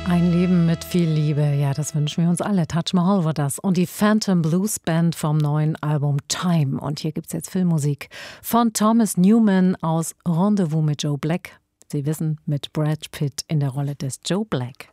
Ein Leben mit viel Liebe, ja, das wünschen wir uns alle. Taj Mahal war das. Und die Phantom Blues Band vom neuen Album Time. Und hier gibt's jetzt Filmmusik von Thomas Newman aus Rendezvous mit Joe Black. Sie wissen, mit Brad Pitt in der Rolle des Joe Black.